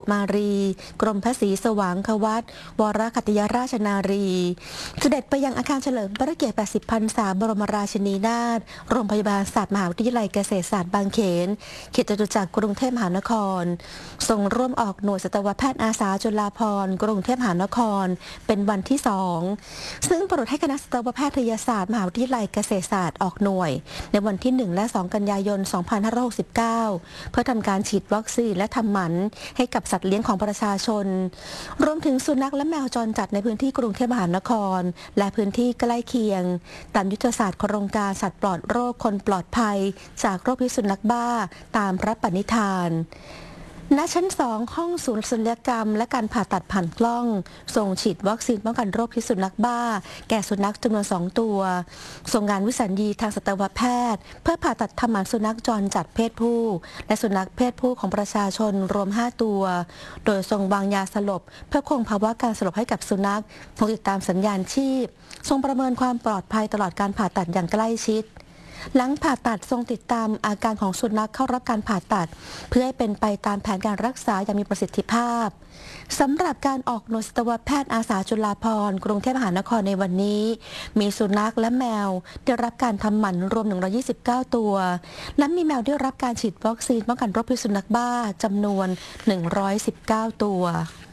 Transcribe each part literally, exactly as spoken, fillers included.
มารีกรมพระศรีสว่างควัตวรคัตยราชนารีเสด็จไปยังอาคารเฉลิมพระเกียรติ แปดสิบ พรรษาบรมราชินีนาถโรงพยาบาลศาสตร์มหาวิทยาลัยเกษตรศาสตร์บางเขนเขตจตุจักรกรุงเทพมหานครทรงร่วมออกหน่วยสัตวแพทย์อาสาจุฬาภรณ์กรุงเทพมหานครเป็นวันที่สองซึ่งโปรดให้คณะสัตวแพทยศาสตร์มหาวิทยาลัยเกษตรศาสตร์ออกหน่วยในวันที่หนึ่งและสองกันยายนสองพันห้าร้อยหกสิบเก้าเพื่อทำการฉีดวัคซีนและทำหมันให้กับสัตว์เลี้ยงของประชาชนรวมถึงสุนัขและแมวจรจัดในพื้นที่กรุงเทพมหานครและพื้นที่ใกล้เคียงตามยุทธศาสตร์โครงการสัตว์ปลอดโรคคนปลอดภัยจากโรคพิษสุนัขบ้าตามพระปณิธานณชั้นสองห้องศูนย์ศัลยกรรมและการผ่าตัดผ่านกล้องส่งฉีดวัคซีนป้องกันโรคพิษสุนัขบ้าแก่สุนัขจำนวนสองตัวส่งงานวิสัญญีทางสัตวแพทย์เพื่อผ่าตัดทำหมันสุนัขจรจัดเพศผู้และสุนัขเพศผู้ของประชาชนรวมห้าตัวโดยทรงวางยาสลบเพื่อคงภาวะการสลบให้กับสุนัขทรงติดตามสัญญาณชีพทรงประเมินความปลอดภัยตลอดการผ่าตัดอย่างใกล้ชิดหลังผ่าตัดทรงติดตามอาการของสุนัขเข้ารับการผ่าตัดเพื่อให้เป็นไปตามแผนการรักษาอย่างมีประสิทธิภาพสำหรับการออกหน่วยสัตวแพทย์อาสาจุฬาภรณ์กรุงเทพมหานครในวันนี้มีสุนัขและแมวได้รับการทำหมันรวมหนึ่งร้อยยี่สิบเก้าตัวและมีแมวได้รับการฉีดวัคซีนป้องกันโรคพิษสุนัขบ้าจำนวนหนึ่งร้อยสิบเก้าตัว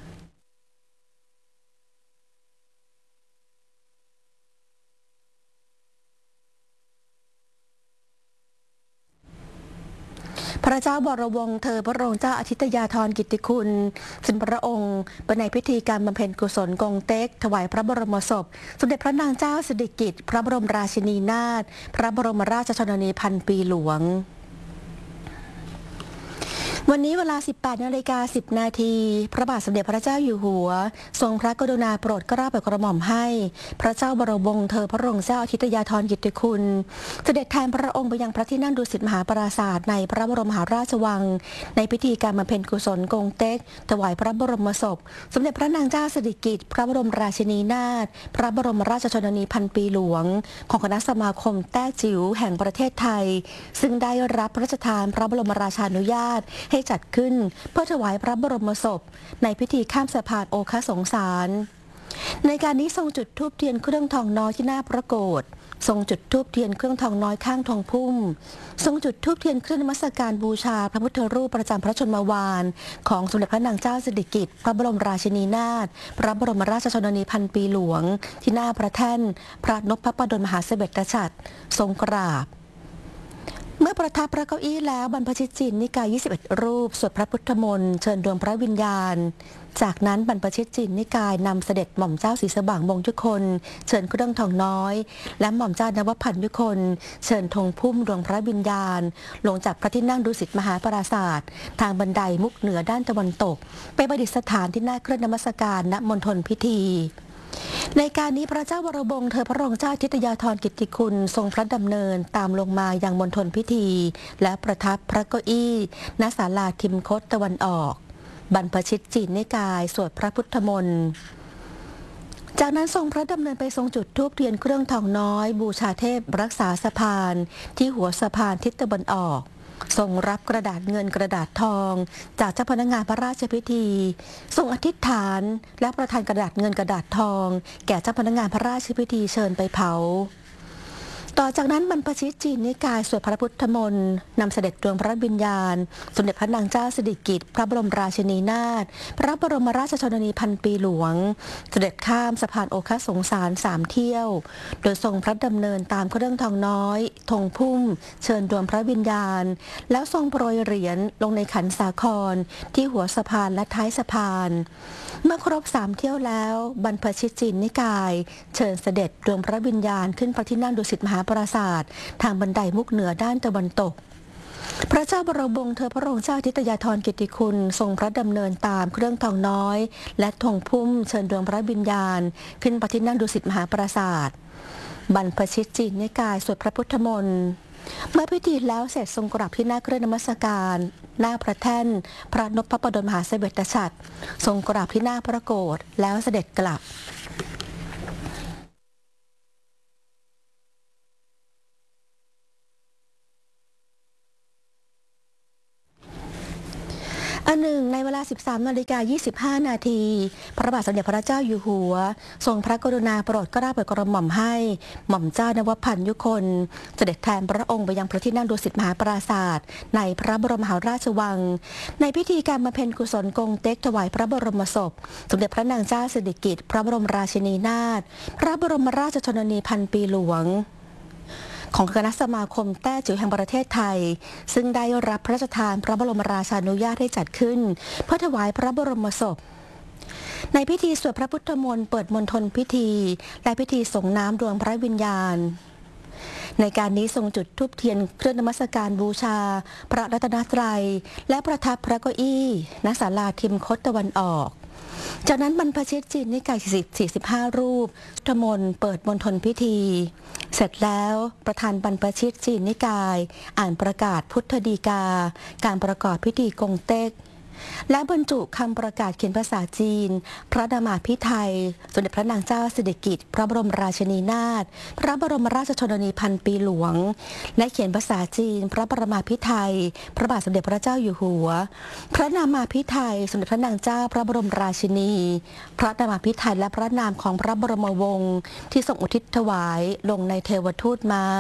พระเจ้าบรวงศ์เธอพระองค์เจ้าอาทิตยาธรกิตติคุณสินพระองค์เป็นในพิธีการบำเพ็ญกุศลกงเต็กถวายพระบรมศพสมเด็จพระนางเจ้าสิริกิติ์พระบรมราชินีนาถพระบรมราชชนนีพันปีหลวงวันนี้เวลา สิบแปดนาฬิกาสิบนาทีพระบาทสมเด็จพระเจ้าอยู่หัวทรงพระกรุณาโปรดเกล้าโปรดกระหม่อมให้พระเจ้าบรมวงศ์เธอพระองค์เจ้าอาทิตยาธรกิตติคุณเสด็จแทนพระองค์ไปยังพระที่นั่งดุสิตมหาปราสาทในพระบรมมหาราชวังในพิธีการบำเพ็ญกุศลกงเต็กถวายพระบรมศพสมเด็จพระนางเจ้าสิริกิติ์พระบรมราชินีนาถพระบรมราชชนนีพันปีหลวงของคณะสมาคมแต้จิ๋วแห่งประเทศไทยซึ่งได้รับพระราชทานพระบรมราชานุญาตให้จัดขึ้นเพื่อถวายพระบรมศพในพิธีข้ามสะพานโอคสงสารในการนี้ทรงจุดธูปเทียนเครื่องทองน้อยที่หน้าพระโกฐทรงจุดธูปเทียนเครื่องทองน้อยข้างทองพุ่มทรงจุดธูปเทียนเครื่องนมัสการบูชาพระพุทธรูปประจำพระชนมวานของสมเด็จพระนางเจ้าสิริกิติ์พระบรมราชินีนาถพระบรมราชชนนีพันปีหลวงที่หน้าพระแท่นพระนพพระดลมหาเสด็จฉัตรทรงกราบเมื่อประทับพระเก้าอี้แล้วบรรพชิตจินนิกายยี่สิบเอ็ดรูปสวดพระพุทธมนต์เชิญดวงพระวิญญาณจากนั้นบรรพชิตจินนิกายนำเสด็จหม่อมเจ้าศรีสว่างมงคลเชิญเครื่องทองน้อยและหม่อมเจ้านวพันธ์ยุคนเชิญธงพุ่มดวงพระวิญญาณลงจากพระที่นั่งดุสิตมหาปราสาททางบันไดมุกเหนือด้านตะวันตกไปประดิษฐานที่หน้าเครื่องนมัสการณมณฑลพิธีในการนี้พระเจ้าวรวงศ์เธอพระองค์เจ้าทิตยาธรกิตติคุณทรงพระดำเนินตามลงมายังมณฑลพิธีและประทับพระเก้าอี้ณศาลาทิมคตตะวันออกบรรพชิตจินนิกายสวดพระพุทธมนต์จากนั้นทรงพระดำเนินไปทรงจุดธูปเทียนเครื่องทองน้อยบูชาเทพรักษาสะพานที่หัวสะพานทิศตะวันออกทรงรับกระดาษเงินกระดาษทองจากเจ้าพนักงานพระราชพิธีทรงอธิษฐานและประทานกระดาษเงินกระดาษทองแก่เจ้าพนักงานพระราชพิธีเชิญไปเผาต่อจากนั้นบรรพชิตจินนิกายสวดพระพุทธมนต์นำเสด็จดวงพระวิญญาณสมเด็จพระนางเจ้าสิริกิติ์พระบรมราชินีนาถพระบรมราชชนนีพันปีหลวงเสด็จข้ามสะพานโอคสงสารสามเที่ยวโดยทรงพระดำเนินตามเครื่องทองน้อยธงพุ่มเชิญดวงพระวิญญาณแล้วทรงโปรยเหรียญลงในขันสาครที่หัวสะพานและท้ายสะพานเมื่อครบสามเที่ยวแล้วบรรพชิตจินนิกายเชิญเสด็จดวงพระวิญญาณขึ้นพระที่นั่งดุสิตมหาปราสาททางบันไดมุกเหนือด้านตะวันตกพระเจ้าบรมวงศ์เธอพระองค์เจ้าทิตยาธรกิตติคุณทรงพระดำเนินตามเครื่องทองน้อยและธงพุ่มเชิญดวงพระวิญญาณขึ้นพระที่นั่งดุสิตมหาปราสาทบรรพชิตจินนิกายสวดพระพุทธมนต์เมื่อพิธีแล้วเสร็จทรงกราบที่หน้าเครื่องนมัสการหน้าพระแท่นพระนพพระดลมหาเสด็จฉัตรทรงกราบที่หน้าพระโกฐแล้วเสด็จกลับ อหนึ่งในเวลา สิบสามนาฬิกายี่สิบห้านาทีพระบาทสมเด็จพระเจ้าอยู่หัวทรงพระกรุณาโปรดเกล้าโปรดกระหม่อมให้หม่อมเจ้านวพันธ์ยุคนเสด็จแทนพระองค์ไปยังพระที่นั่งดุสิตมหาปราสาทในพระบรมมหาราชวังในพิธีการบำเพ็ญกุศลกงเต็กถวายพระบรมศพสมเด็จพระนางเจ้าสิริกิติ์พระบรมราชินีนาถพระบรมราชชนนีพันปีหลวงของคณะสมาคมแต้จิ๋วแห่งประเทศไทยซึ่งได้รับพระราชทานพระบรมราชานุญาตให้จัดขึ้นเพื่อถวายพระบรมศพในพิธีสวดพระพุทธมนต์เปิดมณฑลพิธีและพิธีส่งน้ำดวงพระวิญญาณในการนี้ทรงจุดธูปเทียนเครื่องนมัสการบูชาพระรัตนตรัยและประทับพระเก้าอี้ณศาลาทิมคตตะวันออกจากนั้นบรรพชิตจีนนิกายสี่สิบห้ารูปธมนต์เปิดมณฑลพิธีเสร็จแล้วประธานบรรพชิตจีนนิกายอ่านประกาศพุทธดีกาการประกอบพิธีกงเต็กและบรรจุคำประกาศเขียนภาษาจีนพระนามาภิไธยสมเด็จพระนางเจ้าสิริกิติ์พระบรมราชินีนาถพระบรมราชชนนีพันปีหลวงและเขียนภาษาจีนพระบรมภิไธยพระบาทสมเด็จพระเจ้าอยู่หัวพระนามาภิไธยสมเด็จพระนางเจ้าพระบรมราชินีพระนามาภิไธยและพระนามของพระบรมวงศ์ที่ทรงอุทิศถวายลงในเทวทูตม้า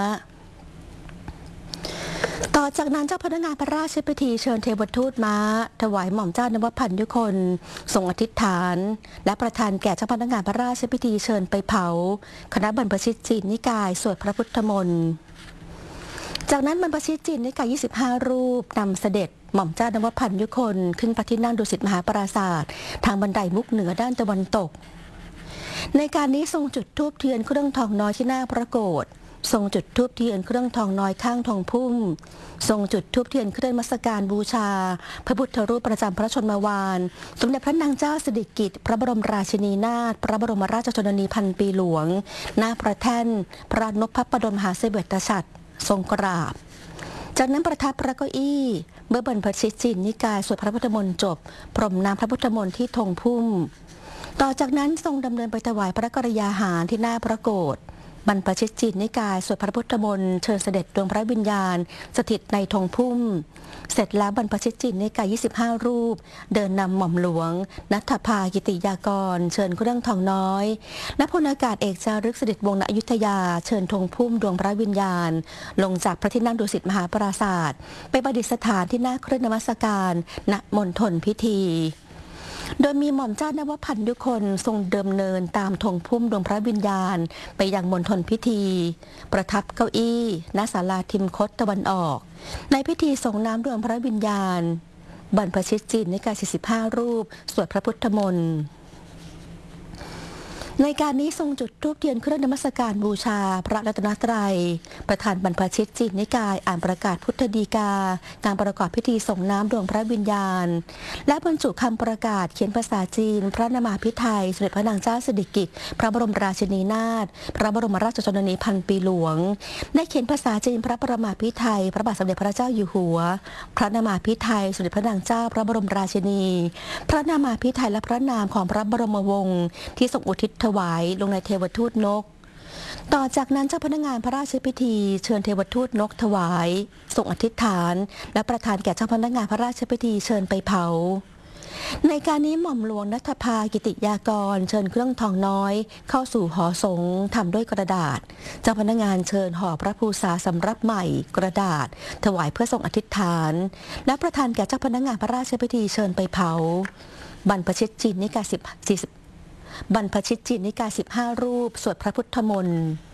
ต่อจากนั้นเจ้าพนักงานพระราชพิธีเชิญเทวทูตม้าถวายหม่อมเจ้านวพันธ์ยุคนทรงอธิษฐานและประทานแก่เจ้าพนักงานพระราชพิธีเชิญไปเผาคณะบรรพชิตจีนนิกายสวดพระพุทธมนต์จากนั้นบรรพชิตจีนนิกายยี่สิบห้ารูปนำเสด็จหม่อมเจ้านวพันธ์ยุคนขึ้นพระที่นั่งดุสิตมหาปราสาททางบันไดมุกเหนือด้านตะวันตกในการนี้ทรงจุดธูปเทียนเครื่องทองน้อยที่หน้าพระโกฐทรงจุดธูปเทียนเครื่องทองน้อยข้างทองพุ่มทรงจุดธูปเทียนเครื่องนมัสการบูชาพระพุทธรูปประจำพระชนมวานสมเด็จพระนางเจ้าสิริกิติ์พระบรมราชินีนาถพระบรมราชชนนีพันปีหลวงหน้าพระแท่นพระนพพระดลมหาเสวตฉัตรทรงกราบจากนั้นประทับพระเก้าอี้เมื่อบรรพชิตจีนนิกายสวดพระพุทธมนต์จบพรมน้ำพระพุทธมนต์ที่ธงพุ่มต่อจากนั้นทรงดำเนินไปถวายพระกรยาหารที่หน้าพระโกฐบรรพชิตจีนนิกายสวดพระพุทธมนต์เชิญเสด็จดวงพระวิญญาณสถิตในธงพุ่มเสร็จแล้วบรรพชิตจีนนิกายยี่สิบห้ารูปเดินนำหม่อมหลวงณัฐภากิติยากรเชิญเครื่องทองน้อยและพลอากาศเอกจารึกเสด็จวงศ์ณอยุธยาเชิญธงพุ่มดวงพระวิญญาณลงจากพระที่นั่งดุสิตมหาปราสาทไปประดิษฐานที่หน้าเครื่องนมัสการณมณฑลพิธีโดยมีหม่อมเจ้านวพันธ์ยุคนทรงเดิมเนินตามธงพุ่มดวงพระวิญญาณไปยังมณฑลพิธีประทับเก้าอี้ณศาลาทิมคตตะวันออกในพิธีส่งน้ำดวงพระวิญญาณบรรพชิตจีนนิกายสี่สิบห้ารูปสวดพระพุทธมนต์ในการนี้ทรงจุดธูปเทียนเครื่องนมัสการบูชาพระรัตนตรัยประธานบรรพชิตจีนนิกายอ่านประกาศพุทธดีกาการประกอบพิธีส่งน้ำดวงพระวิญญาณและบรรจุคำประกาศเขียนภาษาจีนพระนามาภิไธยสมเด็จพระนางเจ้าสิริกิติ์พระบรมราชินีนาถพระบรมราชชนนีพันปีหลวงได้เขียนภาษาจีนพระประมาภิไธยพระบาทสมเด็จพระเจ้าอยู่หัวพระนามาภิไธยสมเด็จพระนางเจ้าพระบรมราชินีพระนามาภิไธยและพระนามของพระบรมวงศ์ที่ทรงอุทิศถวายลงในเทวทูตนกต่อจากนั้นเจ้าพนักงานพระราชพิธีเชิญเทวทูตนกถวายส่งอธิษฐานและประทานแก่เจ้าพนักงานพระราชพิธีเชิญไปเผาในการนี้หม่อมหลวงณัฐภากิติยากรเชิญเครื่องทองน้อยเข้าสู่หอสงฆ์ทำด้วยกระดาษเจ้าพนักงานเชิญห่อพระภูษาสำรับใหม่กระดาษถวายเพื่อส่งอธิษฐานและประทานแก่เจ้าพนักงานพระราชพิธีเชิญไปเผาบรรพชิตจีนนิกายสิบ สี่สิบบรรพชิตจีนนิกายสิบห้ารูปสวดพระพุทธมนต์